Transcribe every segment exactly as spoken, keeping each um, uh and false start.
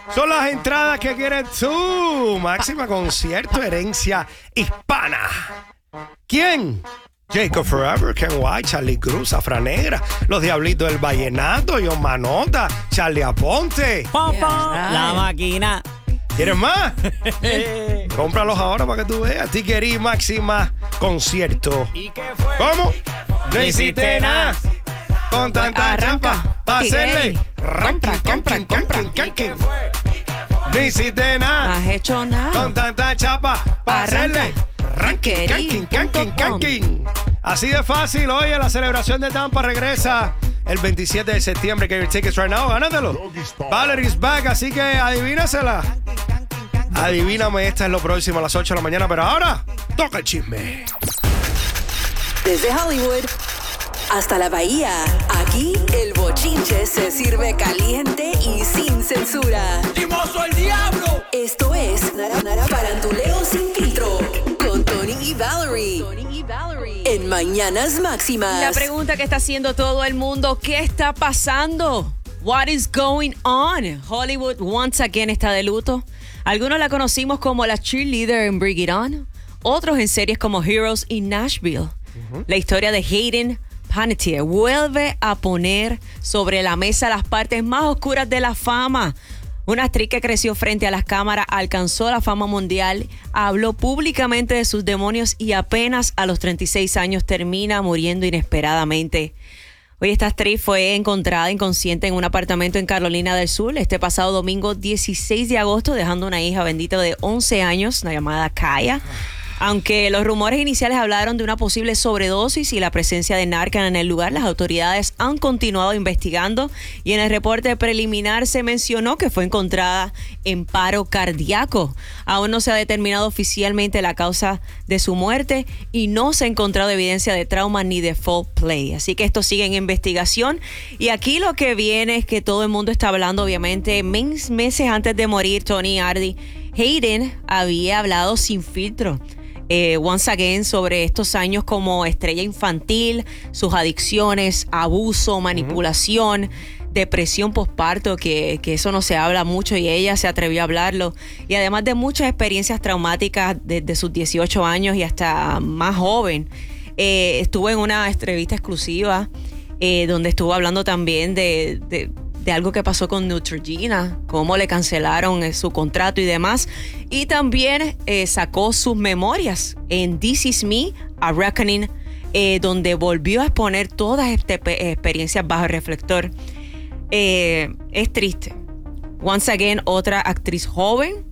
Son las entradas que quieres tú. Máxima Concierto, herencia hispana. ¿Quién? Jacob Forever, Ken White, Charlie Cruz, Afra Negra, Los Diablitos del Vallenato, John Manota, Charlie Aponte. Papá, la máquina. ¿Quieres más? Cómpralos ahora para que tú veas. Tiquerí Máxima Concierto. ¿Y qué fue? ¿Cómo? No hiciste nada. Con tanta chapa para hacerle ranking, ranking, ranking, ranking. No hiciste nada. No has hecho nada. Con tanta chapa para hacerle ranking, ranking, ranking, ranking. Así de fácil. Oye, la celebración de Tampa regresa el veintisiete de septiembre. Get your tickets right now. Gánatelo. Valerie's back, así que adivínasela. Adivíname, esta es lo próximo a las ocho de la mañana, pero ahora toca el chisme. Desde Hollywood hasta la Bahía, aquí el bochinche se sirve caliente y sin censura. ¡Limoso el diablo! Esto es Nara Nara Faranduleo Sin Filtro con Tony y Valerie. Tony y Valerie. En Mañanas Máximas. La pregunta que está haciendo todo el mundo, ¿qué está pasando? What is going on? Hollywood once again está de luto. Algunos la conocimos como la cheerleader en Bring It On, otros en series como Heroes y Nashville. Uh-huh. La historia de Hayden Panettiere vuelve a poner sobre la mesa las partes más oscuras de la fama. Una actriz que creció frente a las cámaras, alcanzó la fama mundial, habló públicamente de sus demonios y apenas a los treinta y seis años termina muriendo inesperadamente. Hoy esta actriz fue encontrada inconsciente en un apartamento en Carolina del Sur este pasado domingo dieciséis de agosto, dejando una hija bendita de once años, la llamada Kaya. Aunque los rumores iniciales hablaron de una posible sobredosis y la presencia de Narcan en el lugar, las autoridades han continuado investigando y en el reporte preliminar se mencionó que fue encontrada en paro cardíaco. Aún no se ha determinado oficialmente la causa de su muerte y no se ha encontrado evidencia de trauma ni de foul play. Así que esto sigue en investigación y aquí lo que viene es que todo el mundo está hablando, obviamente, mes, meses antes de morir, Tony Hardy. Hayden había hablado sin filtro. Eh, once again, sobre estos años como estrella infantil, sus adicciones, abuso, manipulación, uh-huh. depresión postparto, que, que eso no se habla mucho y ella se atrevió a hablarlo. Y además de muchas experiencias traumáticas desde sus dieciocho años y hasta más joven. Eh, estuvo en una entrevista exclusiva eh, donde estuvo hablando también de... de de algo que pasó con Neutrogena, cómo le cancelaron su contrato y demás. Y también eh, sacó sus memorias en This Is Me, A Reckoning, eh, donde volvió a exponer todas estas experiencias bajo el reflector. Eh, es triste. Once again, otra actriz joven.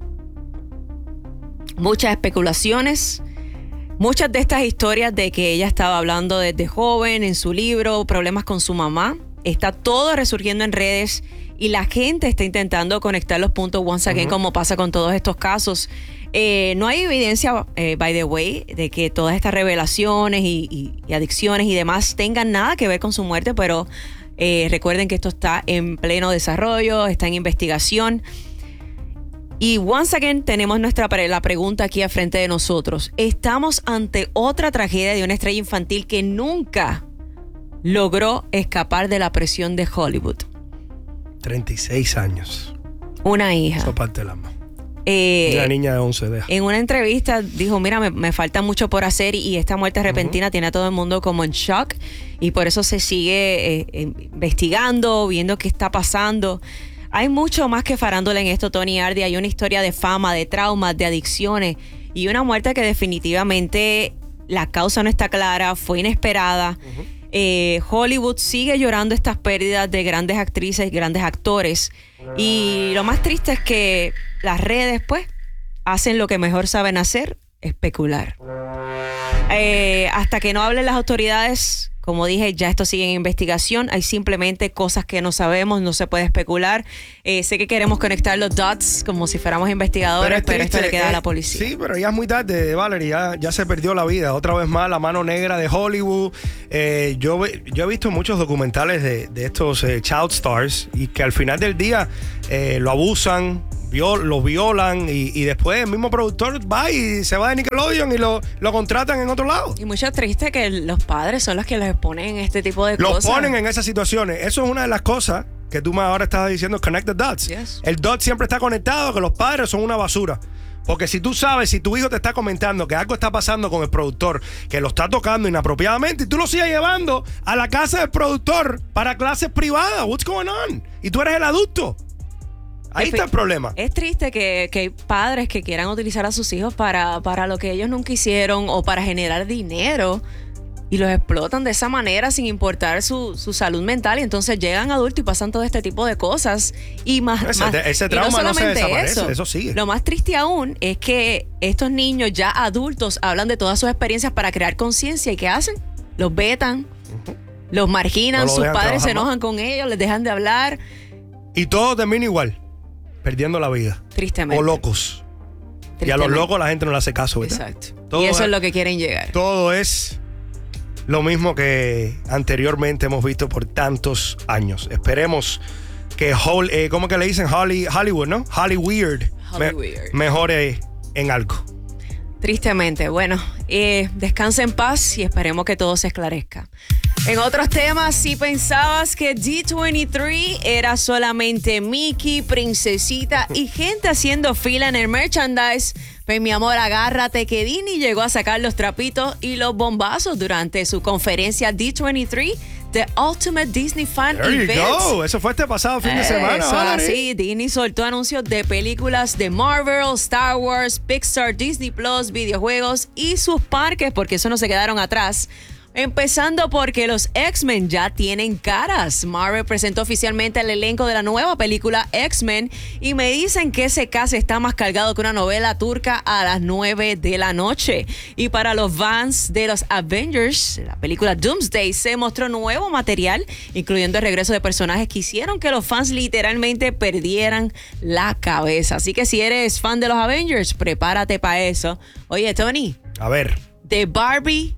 Muchas especulaciones. Muchas de estas historias de que ella estaba hablando desde joven en su libro, problemas con su mamá. Está todo resurgiendo en redes y la gente está intentando conectar los puntos once again, uh-huh. como pasa con todos estos casos. Eh, no hay evidencia, eh, by the way, de que todas estas revelaciones y, y, y adicciones y demás tengan nada que ver con su muerte, pero eh, recuerden que esto está en pleno desarrollo, está en investigación. Y once again tenemos nuestra la pregunta aquí al frente de nosotros. ¿Estamos ante otra tragedia de una estrella infantil que nunca logró escapar de la presión de Hollywood? treinta y seis años. Una hija. Eso parte del alma. Eh, una niña de once deja. En una entrevista dijo, mira, me, me falta mucho por hacer y esta muerte repentina uh-huh. tiene a todo el mundo como en shock y por eso se sigue eh, investigando, viendo qué está pasando. Hay mucho más que farándula en esto, Tony Hardy. Hay una historia de fama, de traumas, de adicciones y una muerte que definitivamente la causa no está clara, fue inesperada. Uh-huh. Eh, Hollywood sigue llorando estas pérdidas de grandes actrices y grandes actores y lo más triste es que las redes pues hacen lo que mejor saben hacer, especular. Eh, hasta que no hablen las autoridades, como dije, ya esto sigue en investigación. Hay simplemente cosas que no sabemos, no se puede especular. Eh, sé que queremos conectar los dots como si fuéramos investigadores, pero, pero esto le queda eh, a la policía. Sí, pero ya es muy tarde, Valerie, ya, ya se perdió la vida. Otra vez más, la mano negra de Hollywood. Eh, yo, yo he visto muchos documentales de, de estos eh, child stars y que al final del día eh, lo abusan, Viol, lo violan y, y después el mismo productor va y se va de Nickelodeon y lo, lo contratan en otro lado. Y mucho triste que los padres son los que los exponen en este tipo de los cosas. Los ponen en esas situaciones. Eso es una de las cosas que tú me ahora estabas diciendo, connect the dots. Yes. El dot siempre está conectado, que los padres son una basura. Porque si tú sabes, si tu hijo te está comentando que algo está pasando con el productor, que lo está tocando inapropiadamente, y tú lo sigues llevando a la casa del productor para clases privadas, what's going on? Y tú eres el adulto. Ahí está el problema. Es triste que, que hay padres que quieran utilizar a sus hijos para, para lo que ellos nunca hicieron o para generar dinero y los explotan de esa manera sin importar su, su salud mental, y entonces llegan adultos y pasan todo este tipo de cosas y más, ese, más ese y trauma no, no se solamente desaparece, eso, eso sigue. Lo más triste aún es que estos niños ya adultos hablan de todas sus experiencias para crear conciencia, y ¿qué hacen? Los vetan, uh-huh. los marginan, no sus padres se más. enojan con ellos, les dejan de hablar. Y todo termina igual, perdiendo la vida. Tristemente. O locos. Y a los locos la gente no le hace caso, ¿verdad? Exacto. Todo y eso es, es lo que quieren llegar. Todo es lo mismo que anteriormente hemos visto por tantos años. Esperemos que, Hol, eh, ¿cómo que le dicen? Holly, Hollywood, ¿no? Hollywood. Me, Weird. mejore en algo. Tristemente. Bueno, eh, descansa en paz y esperemos que todo se esclarezca. En otros temas, si pensabas que D veintitrés era solamente Mickey, Princesita y gente haciendo fila en el merchandise, pues mi amor, agárrate que Disney llegó a sacar los trapitos y los bombazos durante su conferencia D veintitrés, The Ultimate Disney Fan There Event. you go. Eso fue este pasado fin de semana. Eso, Valerie. así, Disney soltó anuncios de películas de Marvel, Star Wars, Pixar, Disney Plus, videojuegos y sus parques, porque eso no se quedaron atrás. Empezando porque los X-Men ya tienen caras. Marvel presentó oficialmente el elenco de la nueva película X-Men y me dicen que ese cast está más cargado que una novela turca a las nueve de la noche. Y para los fans de los Avengers, la película Doomsday se mostró nuevo material, incluyendo el regreso de personajes que hicieron que los fans literalmente perdieran la cabeza. Así que si eres fan de los Avengers, prepárate para eso. Oye, Tony. A ver. De Barbie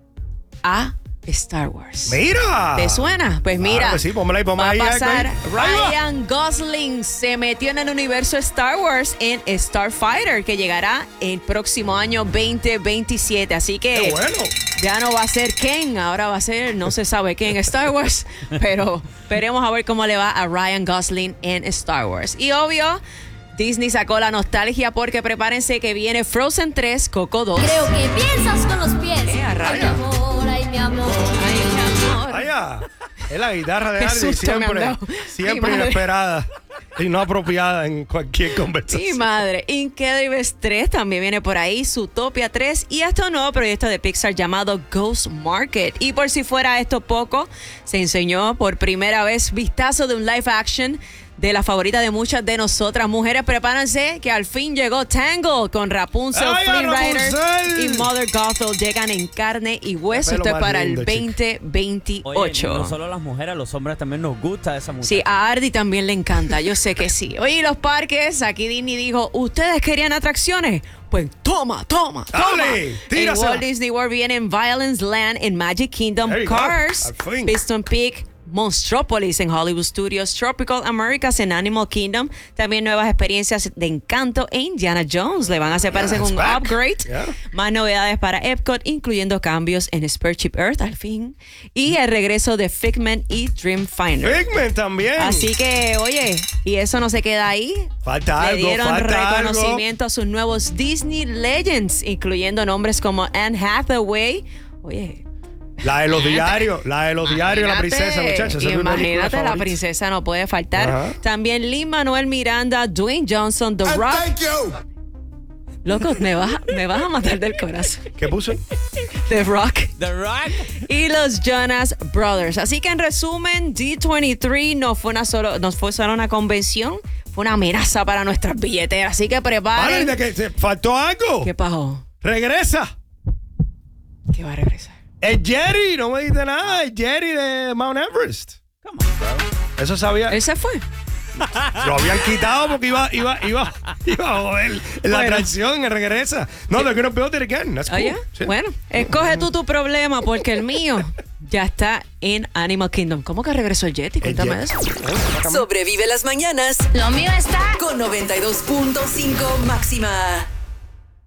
a Star Wars. ¡Mira! ¿Te suena? Pues mira, claro que sí, pónmela ahí, pónmela va ahí, a pasar. ahí, ahí. Ryan Gosling se metió en el universo Star Wars en Starfighter, que llegará el próximo año veinte veintisiete. Así que ¡qué bueno! Ya no va a ser Ken, ahora va a ser no se sabe qué en Star Wars, pero veremos a ver cómo le va a Ryan Gosling en Star Wars. Y obvio, Disney sacó la nostalgia porque prepárense que viene Frozen tres, Coco dos. Creo que piensas con los pies. Eh, a Ay, mi raya. amor, ay, mi amor. Ay, mi amor. Vaya, es la guitarra de Qué Andy, susto me han siempre, dado. siempre Mi madre. inesperada y no apropiada en cualquier conversación. Sí, madre. Incredibles tres también viene por ahí, Zootopia tres y este nuevo proyecto de Pixar llamado Ghost Market. Y por si fuera esto poco, se enseñó por primera vez vistazo de un live action de la favorita de muchas de nosotras. Mujeres, prepárense que al fin llegó Tangle con Rapunzel, ¡Ay, Flynn Rapunzel! Rider y Mother Gothel. Llegan en carne y hueso. Qué pelo Esto es más para lindo, el chica. veinte veintiocho. Oye, no solo las mujeres, a los hombres también nos gusta esa música. Sí, a Ardi también le encanta, yo sé que sí. Oye, y los parques, aquí Disney dijo, ¿ustedes querían atracciones? Pues toma, toma, toma. Dale, En tírasela. Walt Disney World vienen Violence Land en Magic Kingdom, There you go, Cars, al fin. Piston Peak, Monstropolis en Hollywood Studios, Tropical Americas en Animal Kingdom, también nuevas experiencias de Encanto e Indiana Jones. Le van a hacer parece Yeah, un it's back. upgrade. Yeah. Más novedades para Epcot, incluyendo cambios en Spaceship Earth al fin y el regreso de Figment y Dreamfinder. Figment también. Así que, oye, y eso no se queda ahí. Falta Le algo, dieron falta reconocimiento a sus nuevos Disney Legends, incluyendo nombres como Anne Hathaway. Oye, La de los diarios, la de los diarios, la princesa, muchachos. esa es mi película imagínate, la favorita. princesa no puede faltar. Ajá. También Lin-Manuel Miranda, Dwayne Johnson, The Rock. Loco, me vas, a- me vas a matar del corazón. ¿Qué puso? The Rock. The Rock. Y los Jonas Brothers. Así que en resumen, D veintitrés no fue una solo, no fue solo una convención, fue una amenaza para nuestras billeteras. Así que Vale, preparen. de que te faltó algo. ¿Qué pasó? Regresa. ¿Qué va a regresar? Es Jerry, no me dice nada. Es Jerry de Mount Everest. Eso sabía. Él se fue. Lo habían quitado porque iba, iba, iba, iba a joder la Bueno. atracción. Regresa. No, they're gonna build it again. That's cool. Oye, Sí. bueno, escoge tú tu problema porque el mío ya está en Animal Kingdom. ¿Cómo que regresó el Yeti? El Cuéntame Yeti. eso. Sobrevive las mañanas Lo mío está. con noventa y dos punto cinco máxima.